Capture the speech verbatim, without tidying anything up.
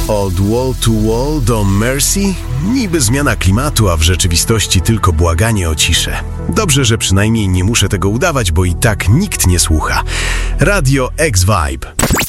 Od wall to wall do Mercy? Niby zmiana klimatu, a w rzeczywistości tylko błaganie o ciszę. Dobrze, że przynajmniej nie muszę tego udawać, bo i tak nikt nie słucha. Radio X-Vibe.